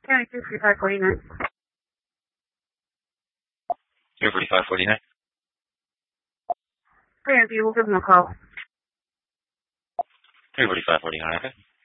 County 24549. 24549. Grandview, we'll give them a call. 24549, okay.